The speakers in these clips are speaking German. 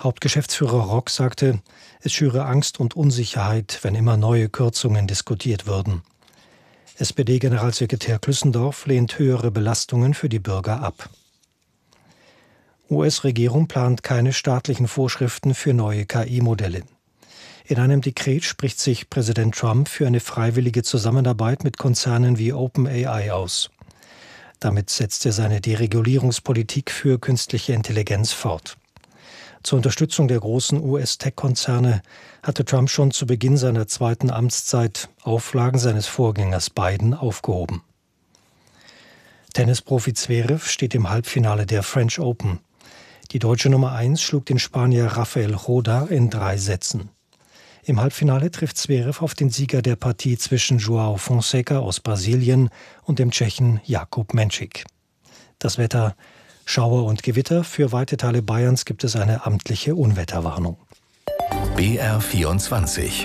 Hauptgeschäftsführer Rock sagte, es schüre Angst und Unsicherheit, wenn immer neue Kürzungen diskutiert würden. SPD-Generalsekretär Klüssendorf lehnt höhere Belastungen für die Bürger ab. US-Regierung plant keine staatlichen Vorschriften für neue KI-Modelle. In einem Dekret spricht sich Präsident Trump für eine freiwillige Zusammenarbeit mit Konzernen wie OpenAI aus. Damit setzt er seine Deregulierungspolitik für künstliche Intelligenz fort. Zur Unterstützung der großen US-Tech-Konzerne hatte Trump schon zu Beginn seiner zweiten Amtszeit Auflagen seines Vorgängers Biden aufgehoben. Tennisprofi Zverev steht im Halbfinale der French Open. Die deutsche Nummer 1 schlug den Spanier Rafael Roda in 3 Sätzen. Im Halbfinale trifft Zverev auf den Sieger der Partie zwischen João Fonseca aus Brasilien und dem Tschechen Jakub Menšík. Das Wetter: Schauer und Gewitter. Für weite Teile Bayerns gibt es eine amtliche Unwetterwarnung. BR24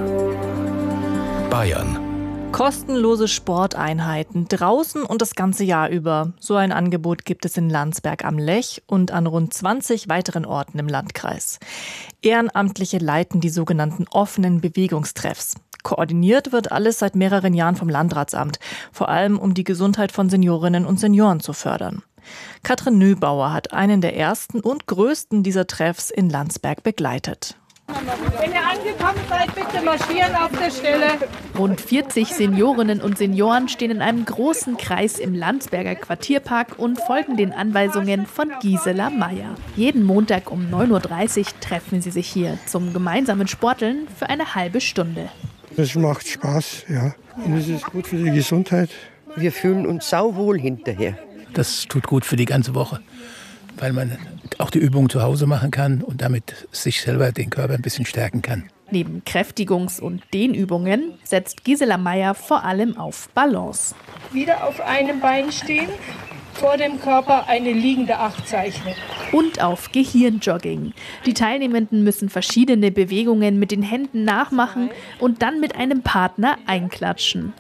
Bayern. Kostenlose Sporteinheiten draußen und das ganze Jahr über. So ein Angebot gibt es in Landsberg am Lech und an rund 20 weiteren Orten im Landkreis. Ehrenamtliche leiten die sogenannten offenen Bewegungstreffs. Koordiniert wird alles seit mehreren Jahren vom Landratsamt, vor allem um die Gesundheit von Seniorinnen und Senioren zu fördern. Katrin Nöbauer hat einen der ersten und größten dieser Treffs in Landsberg begleitet. Wenn ihr angekommen seid, bitte marschieren auf der Stelle. Rund 40 Seniorinnen und Senioren stehen in einem großen Kreis im Landsberger Quartierpark und folgen den Anweisungen von Gisela Meyer. Jeden Montag um 9.30 Uhr treffen sie sich hier zum gemeinsamen Sporteln für eine halbe Stunde. Das macht Spaß, ja. Und es ist gut für die Gesundheit. Wir fühlen uns sauwohl hinterher. Das tut gut für die ganze Woche, weil man auch die Übungen zu Hause machen kann und damit sich selber, den Körper ein bisschen stärken kann. Neben Kräftigungs- und Dehnübungen setzt Gisela Meyer vor allem auf Balance. Wieder auf einem Bein stehen, vor dem Körper eine liegende 8 zeichnen. Und auf Gehirnjogging. Die Teilnehmenden müssen verschiedene Bewegungen mit den Händen nachmachen und dann mit einem Partner einklatschen.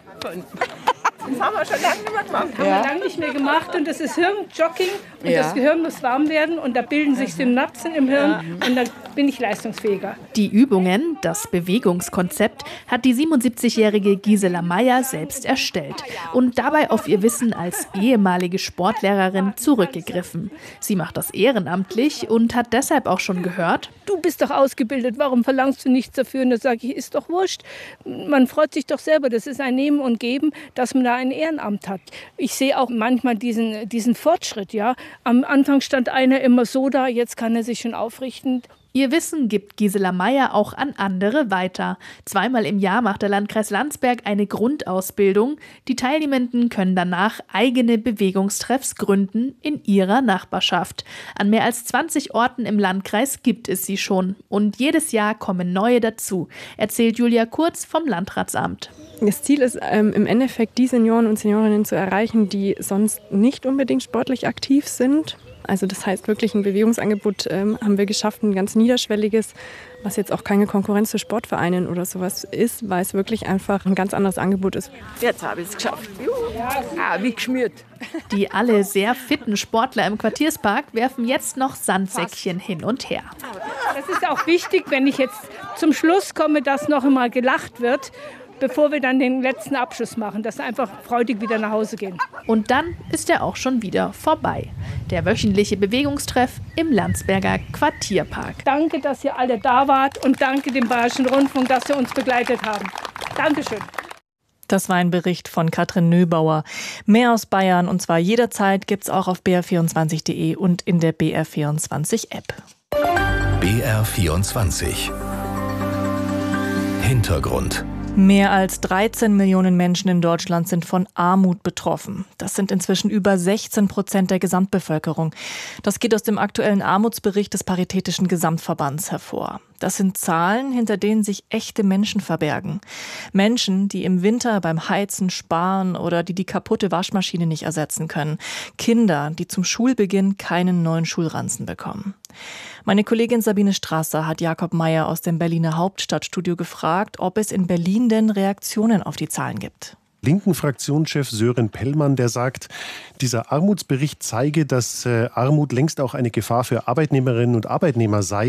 Das haben wir schon lange nicht mehr gemacht. Haben wir lange nicht mehr gemacht und das ist Hirnjogging und das Gehirn muss warm werden und da bilden sich Synapsen im Hirn und dann bin ich leistungsfähiger. Die Übungen, das Bewegungskonzept, hat die 77-jährige Gisela Meyer selbst erstellt und dabei auf ihr Wissen als ehemalige Sportlehrerin zurückgegriffen. Sie macht das ehrenamtlich und hat deshalb auch schon gehört: Du bist doch ausgebildet, warum verlangst du nichts dafür? Und da sage ich, ist doch wurscht. Man freut sich doch selber, das ist ein Nehmen und Geben, dass man da ein Ehrenamt hat. Ich sehe auch manchmal diesen Fortschritt. Ja. Am Anfang stand einer immer so da, jetzt kann er sich schon aufrichten. Ihr Wissen gibt Gisela Meyer auch an andere weiter. 2-mal im Jahr macht der Landkreis Landsberg eine Grundausbildung. Die Teilnehmenden können danach eigene Bewegungstreffs gründen in ihrer Nachbarschaft. An mehr als 20 Orten im Landkreis gibt es sie schon. Und jedes Jahr kommen neue dazu, erzählt Julia Kurz vom Landratsamt. Das Ziel ist im Endeffekt, die Senioren und Seniorinnen zu erreichen, die sonst nicht unbedingt sportlich aktiv sind. Also das heißt, wirklich ein Bewegungsangebot haben wir geschafft, ein ganz niederschwelliges, was jetzt auch keine Konkurrenz zu Sportvereinen oder sowas ist, weil es wirklich einfach ein ganz anderes Angebot ist. Jetzt habe ich es geschafft. Wie geschmiert. Die alle sehr fitten Sportler im Quartierspark werfen jetzt noch Sandsäckchen hin und her. Das ist auch wichtig, wenn ich jetzt zum Schluss komme, dass noch einmal gelacht wird, bevor wir dann den letzten Abschluss machen, dass wir einfach freudig wieder nach Hause gehen. Und dann ist er auch schon wieder vorbei. Der wöchentliche Bewegungstreff im Landsberger Quartierpark. Danke, dass ihr alle da wart und danke dem Bayerischen Rundfunk, dass sie uns begleitet haben. Dankeschön. Das war ein Bericht von Katrin Nöbauer. Mehr aus Bayern und zwar jederzeit gibt's auch auf br24.de und in der BR24-App. BR24 Hintergrund. Mehr als 13 Millionen Menschen in Deutschland sind von Armut betroffen. Das sind inzwischen über 16% der Gesamtbevölkerung. Das geht aus dem aktuellen Armutsbericht des Paritätischen Gesamtverbands hervor. Das sind Zahlen, hinter denen sich echte Menschen verbergen. Menschen, die im Winter beim Heizen sparen oder die kaputte Waschmaschine nicht ersetzen können. Kinder, die zum Schulbeginn keinen neuen Schulranzen bekommen. Meine Kollegin Sabine Strasser hat Jakob Meyer aus dem Berliner Hauptstadtstudio gefragt, ob es in Berlin denn Reaktionen auf die Zahlen gibt. Linken Fraktionschef Sören Pellmann, der sagt, dieser Armutsbericht zeige, dass Armut längst auch eine Gefahr für Arbeitnehmerinnen und Arbeitnehmer sei.